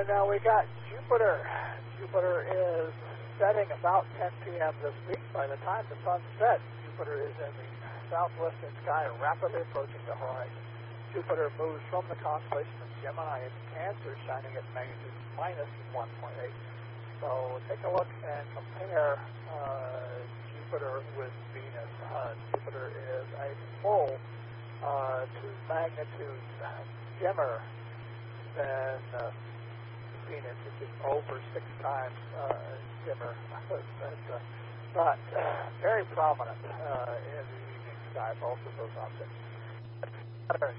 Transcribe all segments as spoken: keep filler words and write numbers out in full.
And uh, we got Jupiter. Jupiter is setting about ten p.m. this week. By the time the sun sets, Jupiter is in the southwestern sky, rapidly approaching the horizon. Jupiter moves from the constellation of Gemini into Cancer, shining at magnitude minus one point eight. So take a look and compare uh, Jupiter with Venus. Uh, Jupiter is a full uh, two magnitudes dimmer than uh, Venus, which is over six times uh, dimmer, but, uh, but uh, very prominent uh, in the evening sky, both of those objects. Saturn.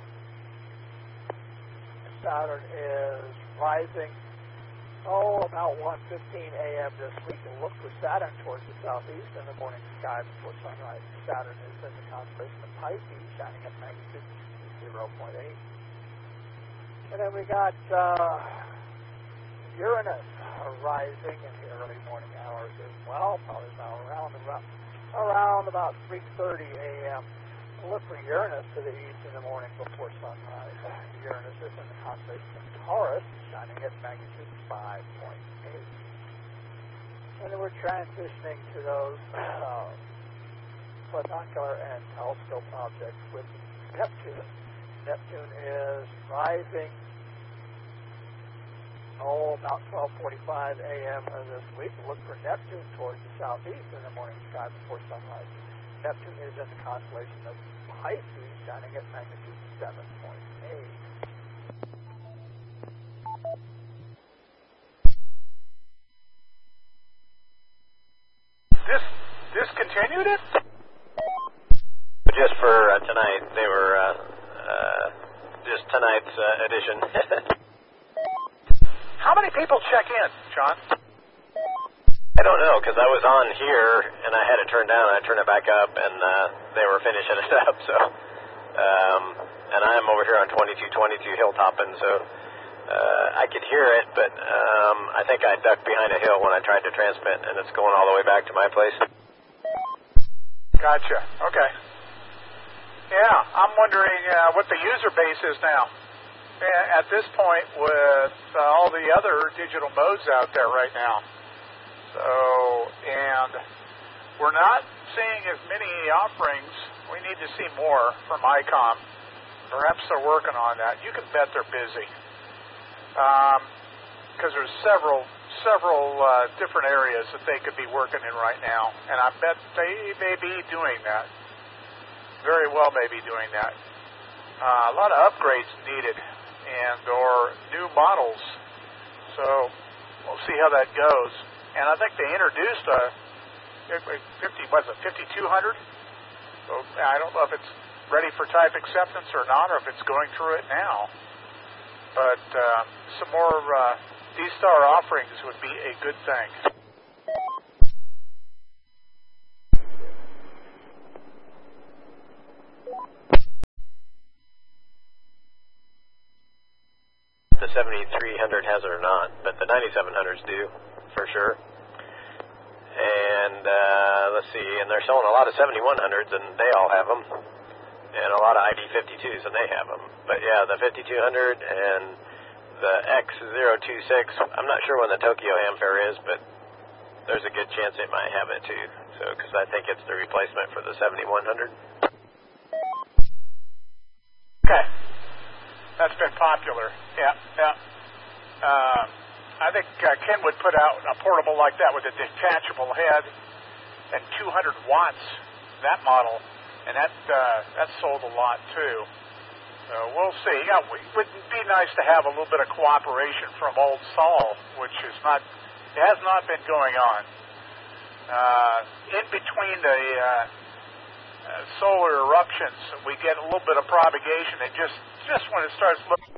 Saturn is rising, oh, about one fifteen a.m. this week. We'll look for Saturn towards the southeast in the morning sky before sunrise. Saturn is in the constellation of Pisces, shining at magnitude zero point eight. And then we got uh, Uranus rising in the early morning hours as well, probably about around about, around about three thirty a.m. We'll look for Uranus to the east in the morning before sunrise. Uranus is in the constellation of Taurus, shining at magnitude five point eight. And then we're transitioning to those uh, binocular and telescope objects with Neptune. Neptune is rising, oh, about twelve forty-five a.m. this week. Look for Neptune towards the southeast in the morning sky before sunrise. Neptune is in the constellation of Pisces, shining at magnitude seven point eight. This discontinued it? Just for uh, tonight. They were uh, uh, just tonight's uh, edition. How many people check in, John? I don't know, because I was on here, and I had it turned down, and I turned it back up, and uh, they were finishing it up, so, um, and I'm over here on twenty-two twenty-two Hilltoppin', so uh, I could hear it, but um, I think I ducked behind a hill when I tried to transmit, and it's going all the way back to my place. Gotcha, okay. Yeah, I'm wondering uh, what the user base is now. At this point, with uh, all the other digital modes out there right now. So, and we're not seeing as many offerings. We need to see more from ICOM. Perhaps they're working on that. You can bet they're busy. Because um, there's several, several uh, different areas that they could be working in right now. And I bet they may be doing that. Very well may be doing that. Uh, a lot of upgrades needed and or new models. So we'll see how that goes. And I think they introduced a fifty, was it fifty-two hundred? So I don't know if it's ready for type acceptance or not, or if it's going through it now. But uh, some more uh, D-Star offerings would be a good thing. The seventy-three hundred has it or not, but the ninety-seven hundreds do, for sure. And uh, let's see, and they're selling a lot of seventy-one hundreds, and they all have them, and a lot of I D fifty-twos, and they have them. But yeah, the fifty-two hundred and the X zero two six, I'm not sure when the Tokyo Ham Fair is, but there's a good chance it might have it too. So, because I think it's the replacement for the seventy-one hundred. Okay. That's been popular. Yeah, yeah. Uh, I think uh, Ken would put out a portable like that with a detachable head and two hundred watts, that model, and that uh, that sold a lot too. So we'll see. Yeah, it would be nice to have a little bit of cooperation from old Sol, which is not, it has not been going on. Uh, in between the uh, uh, solar eruptions, we get a little bit of propagation, and just just when it starts looking